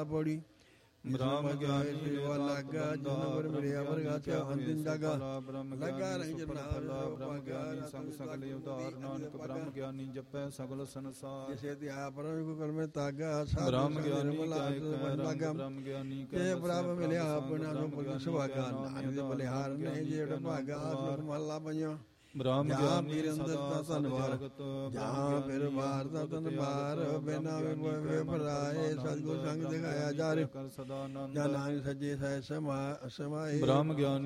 ਪੌੜੀ ਬ੍ਰਹਮ ਗਿਆਨੀ ਜੀਵਾ ਲਾਗਾ ਜਨਵਰ ਮਿਲਿਆ ਵਰਗਾ ਤੇ ਅੰਤਿਮ ਜਾਗਾ ਲਗਾ ਰਹੀ ਜਨਾ ਬ੍ਰਹਮ ਗਿਆਨੀ ਸੰਗ ਸਗਲੇ ਉਧਾਰ ਨਾਨਕ ਬ੍ਰਹਮ ਗਿਆਨੀ ਜਪੈ ਸਗਲ ਸੰਸਾਰ ਜਿਸੇ ਤੇ ਆਪ ਪਰਮ ਕੋ ਕਰਮੇ ਤਾਗਾ ਬ੍ਰਹਮ ਗਿਆਨੀ ਲਾਗਾ ਬ੍ਰਹਮ ਗਿਆਨੀ ਤੇ ਬ੍ਰਹਮ ਮਿਲਿਆ ਆਪਣਾ ਨੂੰ ਪੁੱਤ ਸੁਭਾਗਾ ਨਾਨਕ ਦੇ ਬਲਿਹਾਰ ਨੇ ਜਿਹੜਾ ਭਾਗਾ ਆਪ ਮਹਲਾ ਪੰਜਵਾਂ ਬ੍ਰਹਮ ਗਿਆਨੀ ਅੰਦਰ ਦਾ ਧੰਨਵਾਦ ਜਹਾਂ ਫਿਰ ਬਾਹਰ ਦਾ ਧੰਨਵਾਦ ਬਿਨਾ ਵਿਪਰਾਏ ਸਤਿਗੁਰ ਸੰਗ ਦਿਖਾਇਆ ਜਾ ਰਿਹਾ ਜਾਂ ਨਾਨਕ ਸੱਜੇ ਸਹਿ ਸਮਾਏ ਬ੍ਰਹਮ ਗਿਆਨੀ